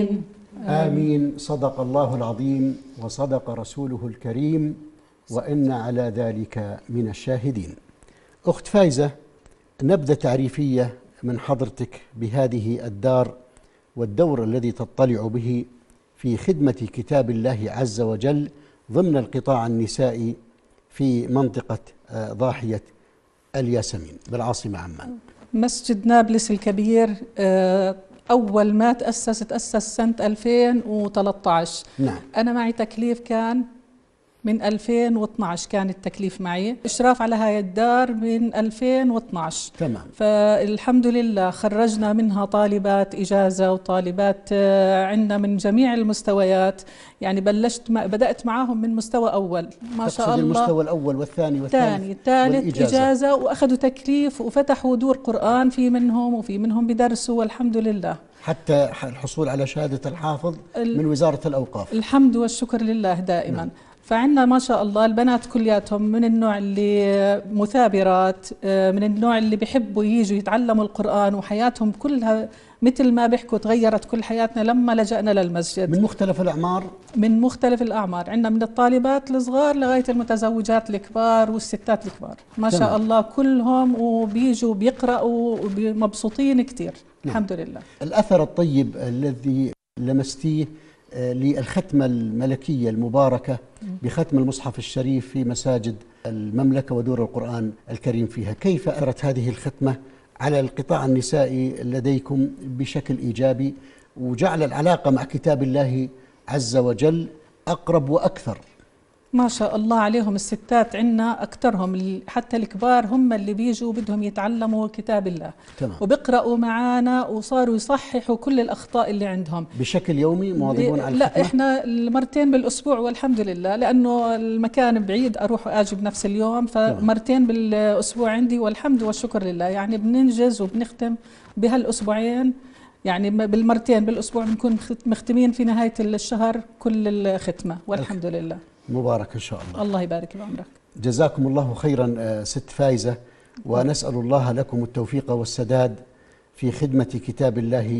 آمين. صدق الله العظيم وصدق رسوله الكريم وإنا على ذلك من الشاهدين. أخت فايزة، نبذة تعريفية من حضرتك بهذه الدار والدور الذي تطلع به في خدمة كتاب الله عز وجل ضمن القطاع النسائي في منطقة ضاحية الياسمين بالعاصمة عمان. مسجد نابلس الكبير أول ما تأسس سنة 2013. نعم. أنا معي تكليف كان من 2012، كان التكليف معي إشراف على هاي الدار من 2012. تمام. فالحمد لله خرجنا منها طالبات إجازة وطالبات عندنا من جميع المستويات. يعني بدأت معاهم من مستوى أول ما شاء الله، المستوى الأول والثاني والثالث إجازة، وأخذوا تكليف وفتحوا دور قرآن في منهم وفي منهم بدرسوا والحمد لله، حتى الحصول على شهادة الحافظ من وزارة الأوقاف. الحمد والشكر لله دائما. نعم. فعندنا ما شاء الله البنات كلياتهم من النوع اللي مثابرات، من النوع اللي بيحبوا ييجوا يتعلموا القرآن، وحياتهم كلها مثل ما بيحكوا تغيرت كل حياتنا لما لجأنا للمسجد. من مختلف الأعمار؟ من مختلف الأعمار، عندنا من الطالبات الصغار لغاية المتزوجات الكبار والستات الكبار ما شاء الله كلهم، وبيجوا بيقرأوا ومبسوطين كتير. نعم. الحمد لله. الأثر الطيب الذي لمستيه للختمة الملكية المباركة بختم المصحف الشريف في مساجد المملكة ودور القرآن الكريم فيها، كيف أثرت هذه الختمة على القطاع النسائي لديكم بشكل إيجابي وجعل العلاقة مع كتاب الله عز وجل أقرب وأكثر؟ ما شاء الله عليهم الستات عندنا أكثرهم، حتى الكبار هم اللي بيجوا بدهم يتعلموا كتاب الله. تمام. وبيقرأوا معانا وصاروا يصححوا كل الأخطاء اللي عندهم بشكل يومي مواظبون على الختمة؟ لا، إحنا مرتين بالأسبوع والحمد لله، لأنه المكان بعيد أروح وآجي بنفس اليوم، فمرتين بالأسبوع عندي والحمد والشكر لله. يعني بننجز وبنختم بهالأسبوعين، يعني بالمرتين بالأسبوع بنكون مختمين في نهاية الشهر كل الختمة والحمد لله. مبارك إن شاء الله. الله يبارك بعمرك. جزاكم الله خيرا ست فايزة، ونسأل الله لكم التوفيق والسداد في خدمة كتاب الله